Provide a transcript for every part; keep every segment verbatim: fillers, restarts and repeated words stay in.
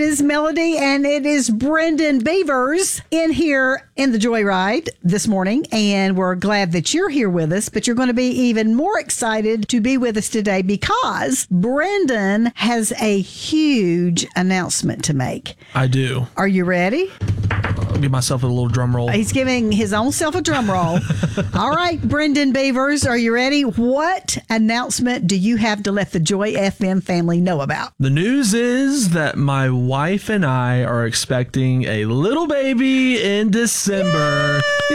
is Melody, and it is Brendan Beavers in here in the Joyride this morning, and we're glad that you're here with us, but you're going to be even more excited to be with us today because Brendan has a huge announcement to make. I do. Are you ready? I'll give myself a little drum roll. He's giving his own self a drum roll. All right, Brendan Beavers, are you ready? What announcement do you have to let the Joy F M family know about? The news is that my wife and I are expecting a little baby in December. Yay!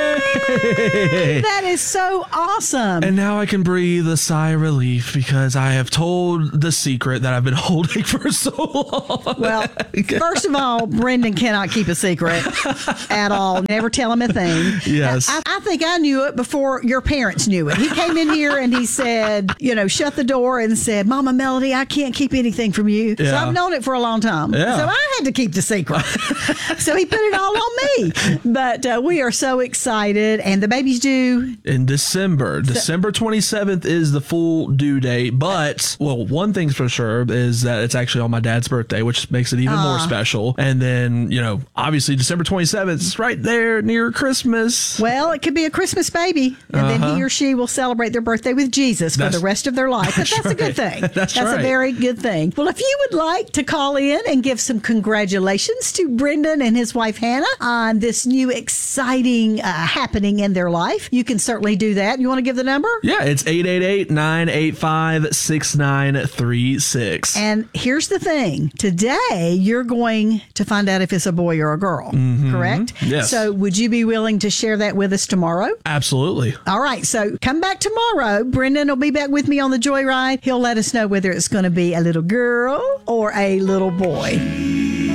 Yay! That is so awesome. And now I can breathe a sigh of relief because I have told the secret that I've been holding for so long. Well, first of all, Brendan cannot keep a secret at all. Never tell him a thing. Yes. I, I think I knew it before your parents knew it. He came in here and he said, you know, shut the door and said, Mama Melody, I can't keep anything from you. Yeah. So I've known it for a long time. Yeah. So I had to keep the secret. So he put it all on me. But uh, we are so excited. And the baby's due in December. So, December twenty-seventh is the full due date. But, well, one thing's for sure is that it's actually on my dad's birthday, which makes it even uh, more special. And then, you know, obviously December twenty-seventh is right there near Christmas. Well, it could be a Christmas baby. And uh-huh. then he or she will celebrate their birthday with Jesus for that's, the rest of their life. But that's, that's right. a good thing. That's, that's right. a very good thing. Well, if you would like to call in and give some congratulations to Brendan and his wife Hannah on this new exciting uh, happening in their life, you can certainly do that. You want to give the number? Yeah, it's eight eight eight, nine eight five, six nine three six. And here's the thing. Today, you're going to find out if it's a boy or a girl, mm-hmm. correct? Yes. So would you be willing to share that with us tomorrow? Absolutely. All right. So come back tomorrow. Brendan will be back with me on the Joyride. He'll let us know whether it's going to be a little girl or a little boy.